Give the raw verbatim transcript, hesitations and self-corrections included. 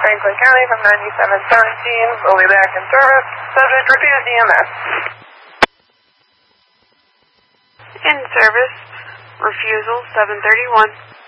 Franklin County from ninety-seven seventeen. We'll be back in service. Subject refused E M S. In service. Refusal seven thirty-one.